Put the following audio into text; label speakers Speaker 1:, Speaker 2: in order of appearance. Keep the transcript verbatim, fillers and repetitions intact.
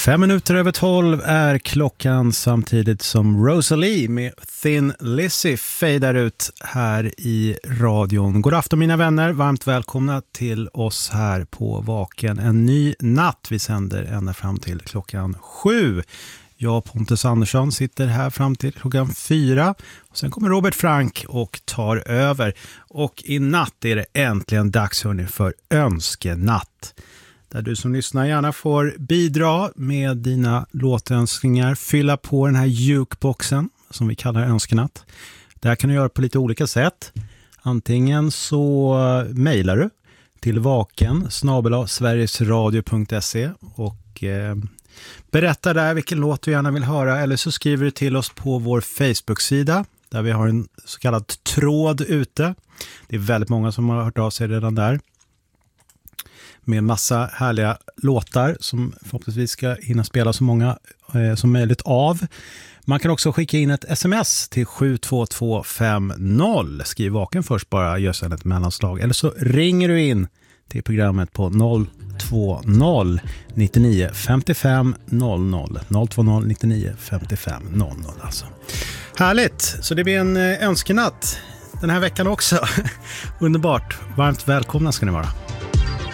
Speaker 1: Fem minuter över tolv är klockan samtidigt som Rosalie med Thin Lizzy fejdar ut här i radion. God afton mina vänner, varmt välkomna till oss här på Vaken. En ny natt vi sänder ända fram till klockan sju. Jag, Pontus Andersson, sitter här fram till klockan fyra. Och sen kommer Robert Frank och tar över. Och i natt är det äntligen dags hörni för önskenatt. Där du som lyssnar gärna får bidra med dina låtönskningar. Fylla på den här jukeboxen som vi kallar önskenatt. Det här kan du göra på lite olika sätt. Antingen så mejlar du till vaken snabel-a sverigesradio punkt se och eh, berätta där vilken låt du gärna vill höra. Eller så skriver du till oss på vår Facebook-sida där vi har en så kallad tråd ute. Det är väldigt många som har hört av sig redan där. Med massa härliga låtar som förhoppningsvis ska hinna spela så många eh, som möjligt av. Man kan också skicka in ett sms till sju två två fem noll. Skriv vaken först bara, gör sedan ett mellanslag. Eller så ringer du in till programmet på noll två noll nittionio femtiofem noll noll. noll två noll nittionio femtiofem noll noll alltså. Härligt, så det blir en önskenatt den här veckan också. Underbart, varmt välkomna ska ni vara.